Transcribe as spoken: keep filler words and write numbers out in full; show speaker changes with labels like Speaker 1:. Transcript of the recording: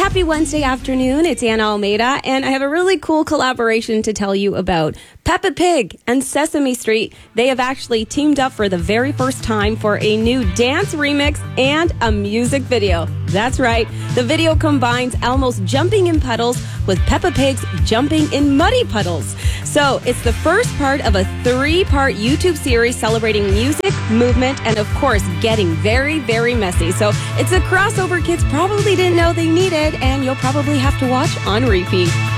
Speaker 1: Happy Wednesday afternoon. It's Anna Almeida, and I have a really cool collaboration to tell you about. Peppa Pig and Sesame Street, they have actually teamed up for the very first time for a new dance remix and a music video. That's right. The video combines Elmo's jumping in puddles with Peppa Pig's jumping in muddy puddles. So it's the first part of a three-part YouTube series celebrating music, movement, and of course, getting very, very messy. So it's a crossover kids probably didn't know they needed, and you'll probably have to watch on repeat.